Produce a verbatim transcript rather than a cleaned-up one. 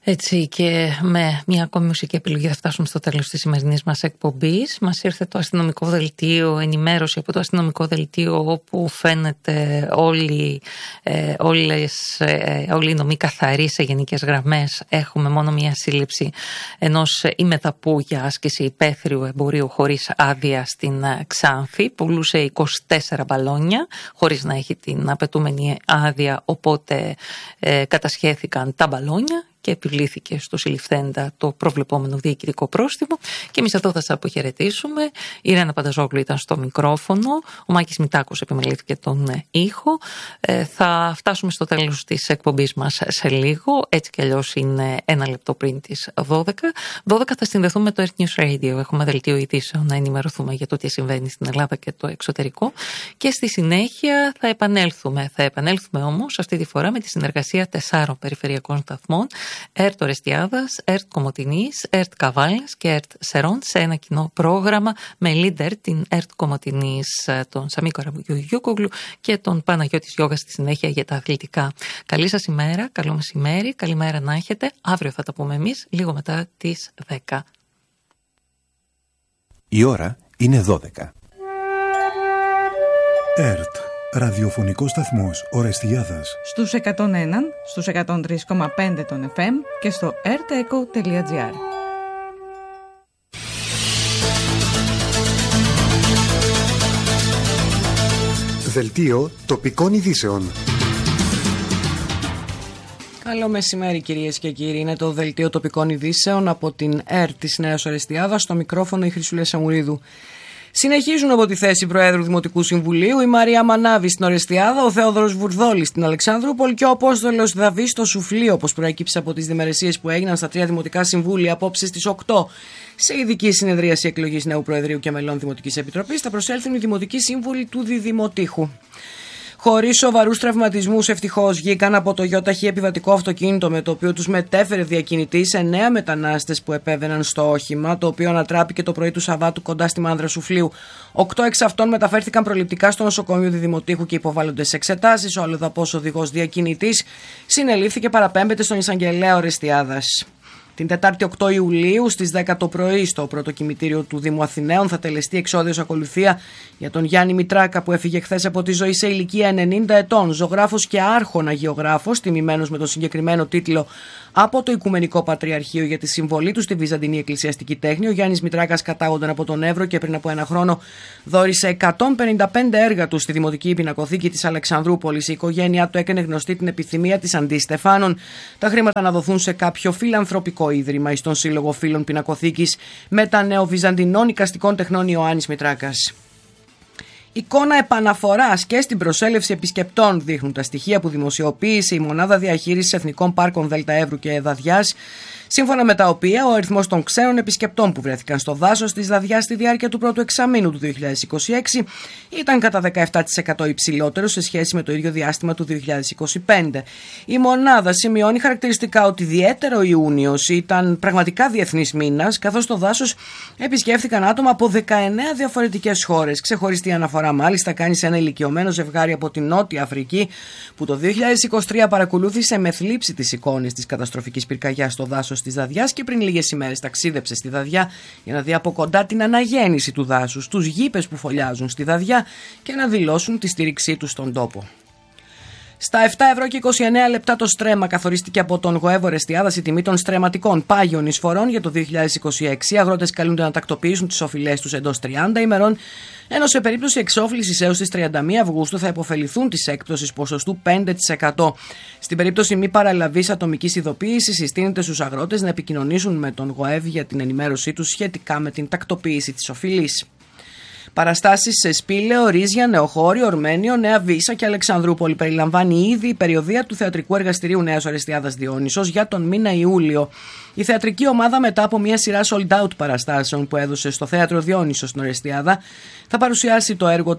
Έτσι, και με μια ακόμη μουσική επιλογή θα φτάσουμε στο τέλος της σημερινής μας εκπομπής. Μας ήρθε το αστυνομικό δελτίο, ενημέρωση από το αστυνομικό δελτίο, όπου φαίνεται όλοι, ε, όλες, ε, όλοι οι νομοί καθαροί σε γενικές γραμμές. Έχουμε μόνο μια σύλληψη ενός ημεδαπού για άσκηση υπαίθριου εμπορίου χωρίς άδεια στην Ξάνθη. Πουλούσε είκοσι τέσσερα μπαλόνια χωρίς να έχει την απαιτούμενη άδεια, οπότε ε, κατασχέθηκαν τα μπαλόνια και επιβλήθηκε στο συλληφθέντα το προβλεπόμενο διοικητικό πρόστιμο. Και εμείς εδώ θα σας αποχαιρετήσουμε. Η Ρένα Πανταζόγλου ήταν στο μικρόφωνο, ο Μάκης Μητάκος επιμελήθηκε τον ήχο. Ε, θα φτάσουμε στο τέλος της εκπομπής μας σε λίγο, έτσι κι αλλιώς είναι ένα λεπτό πριν τις δώδεκα. δώδεκα θα συνδεθούμε με το Earth News Radio, έχουμε δελτίο ειδήσεων να ενημερωθούμε για το τι συμβαίνει στην Ελλάδα και το εξωτερικό. Και στη συνέχεια θα επανέλθουμε. Θα επανέλθουμε όμως αυτή τη φορά με τη συνεργασία τεσσάρων περιφερειακών σταθμών, ΕΡΤ Ορεστιάδας, ΕΡΤ Κομοτηνής, ΕΡΤ Καβάλας και ΕΡΤ Σερών, σε ένα κοινό πρόγραμμα με leader την ΕΡΤ Κομοτηνής, τον Σαμίκο Ραμπογιούκογλου και τον Παναγιώτη Γιώγα στη συνέχεια για τα αθλητικά. Καλή σας ημέρα, καλό μεσημέρι, καλημέρα να έχετε. Αύριο θα τα πούμε εμείς, λίγο μετά τις δέκα. Η ώρα είναι δώδεκα. ΕΡΤ. Ραδιοφωνικός σταθμός Ορεστιάδας. Στους εκατόν ένα, στους εκατόν τρία κόμμα πέντε των εφ εμ και στο ερτεκο τελεία τζι άρ. Δελτίο τοπικών ειδήσεων. Καλό μεσημέρι κυρίες και κύριοι, είναι το Δελτίο τοπικών ειδήσεων από την ΕΡΤ της Νέας Ορεστιάδας, στο μικρόφωνο η Χρυσούλα Σαμουρίδου. Συνεχίζουν από τη θέση Προέδρου Δημοτικού Συμβουλίου η Μαρία Μανάβη στην Ορεστιάδα, ο Θεόδωρος Βουρδόλης στην Αλεξανδρούπολη και ο Απόστολος Δαβής στο Σουφλί, όπως προέκυψε από τις διμερεσίες που έγιναν στα τρία δημοτικά συμβούλια απόψε στις οκτώ. Σε ειδική συνεδρίαση εκλογής νέου Προεδρείου και μελών Δημοτικής Επιτροπής θα προσέλθουν οι Δημοτικοί Σύμβουλοι του Διδημοτήχου. Χωρίς σοβαρούς τραυματισμούς, ευτυχώς, βγήκαν από το γιοταχή επιβατικό αυτοκίνητο με το οποίο τους μετέφερε διακινητής εννέα μετανάστες που επέβαιναν στο όχημα, το οποίο ανατράπηκε το πρωί του Σαββάτου κοντά στη Μάνδρα Σουφλίου. Οκτώ εξ αυτών μεταφέρθηκαν προληπτικά στο νοσοκομείο Διδημοτήχου και υποβάλλονται σε εξετάσεις. Ο αλλοδαπός οδηγός διακινητής συνελήφθη και παραπέμπεται στον εισαγγελέα Ορεστιάδας. Την Τετάρτη οκτώ Ιουλίου στις δέκα το πρωί στο πρώτο κημητήριο του Δήμου Αθηναίων θα τελεστεί εξώδιος ακολουθία για τον Γιάννη Μητράκα, που έφυγε χθες από τη ζωή σε ηλικία ενενήντα ετών, ζωγράφος και άρχονα γεωγράφος, τιμημένος με τον συγκεκριμένο τίτλο από το Οικουμενικό Πατριαρχείο για τη συμβολή του στη Βυζαντινή Εκκλησιαστική Τέχνη. Ο Γιάννης Μητράκας κατάγονταν από τον Εύρο και πριν από ένα χρόνο δώρισε εκατόν πενήντα πέντε έργα του στη Δημοτική Πινακοθήκη της Αλεξανδρούπολης. Η οικογένειά του έκανε γνωστή την επιθυμία της Αντίστεφάνων τα χρήματα να δοθούν σε κάποιο φιλανθρωπικό ίδρυμα ή στον Σύλλογο Φίλων Πινακοθήκης Μετανεοβυζαντινών Οικαστικών Τεχνών Ιωάννης Μητράκας. Εικόνα επαναφοράς και στην προσέλευση επισκεπτών δείχνουν τα στοιχεία που δημοσιοποίησε η Μονάδα Διαχείρισης Εθνικών Πάρκων Δέλτα Εύρου και Δαδιάς, σύμφωνα με τα οποία ο αριθμός των ξένων επισκεπτών που βρέθηκαν στο δάσος της Δαδιάς στη διάρκεια του πρώτου εξαμήνου του δύο χιλιάδες είκοσι έξι ήταν κατά δεκαεπτά τοις εκατό υψηλότερο σε σχέση με το ίδιο διάστημα του δύο χιλιάδες είκοσι πέντε. Η μονάδα σημειώνει χαρακτηριστικά ότι ιδιαίτερο Ιούνιος ήταν πραγματικά διεθνής μήνας, καθώς το δάσος επισκέφθηκαν άτομα από δεκαεννέα διαφορετικές χώρες. Ξεχωριστή αναφορά μάλιστα κάνει σε ένα ηλικιωμένο ζευγάρι από την Νότια Αφρική, που το δύο χιλιάδες είκοσι τρία παρακολούθησε με θλίψη τις εικόνες της καταστροφικής πυρκαγιάς στο δάσος της Δαδιάς και πριν λίγες ημέρες ταξίδεψε στη Δαδιά για να δει από κοντά την αναγέννηση του δάσους, τους γήπες που φωλιάζουν στη Δαδιά και να δηλώσουν τη στήριξή τους στον τόπο. Στα επτά ευρώ και είκοσι εννέα λεπτά το στρέμμα καθορίστηκε από τον ΓΟΕΒ Ορεστιάδας η τιμή των στρεμματικών πάγιων εισφορών για το δύο χιλιάδες είκοσι έξι. Οι αγρότες καλούνται να τακτοποιήσουν τις οφειλές τους εντός τριάντα ημερών, ενώ σε περίπτωση εξόφλησης έως τις τριάντα μία Αυγούστου θα υποφεληθούν της έκπτωσης ποσοστού πέντε τοις εκατό. Στην περίπτωση μη παραλαβής ατομικής ειδοποίησης, συστήνεται στους αγρότες να επικοινωνήσουν με τον ΓΟΕΒ για την ενημέρωσή τους σχετικά με την τακτοποίηση της οφειλής. Παραστάσεις σε Σπήλαιο, Ρίζια, Νεοχώριο, Ορμένιο, Νέα Βύσσα και Αλεξανδρούπολη περιλαμβάνει ήδη η περιοδεία του Θεατρικού Εργαστηρίου Νέας Ορεστιάδας Διόνυσος για τον μήνα Ιούλιο. Η θεατρική ομάδα, μετά από μια σειρά sold out παραστάσεων που έδωσε στο Θέατρο Διόνυσος στην Ορεστιάδα, θα παρουσιάσει το έργο